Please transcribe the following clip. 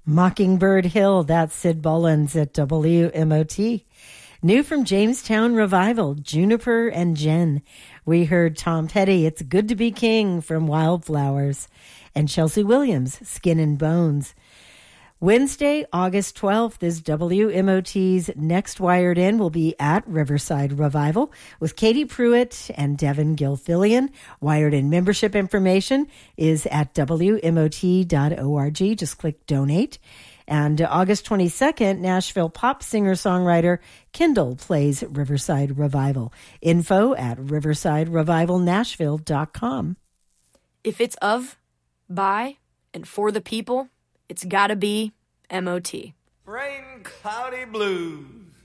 Mockingbird Hill, that's Sid Bullens at WMOT. New from Jamestown Revival, Juniper and Jen. We heard Tom Petty, It's Good to Be King from Wildflowers. And Chelsea Williams, Skin and Bones. Wednesday, August 12th is WMOT's next Wired In will be at Riverside Revival with Katie Pruitt and Devin Gilfillian. Wired In membership information is at WMOT.org. Just click donate. And August 22nd, Nashville pop singer-songwriter Kendall plays Riverside Revival. Info at riversiderevivalnashville.com. If it's of, by, and for the people, it's gotta be MOT. Rain, cloudy blues.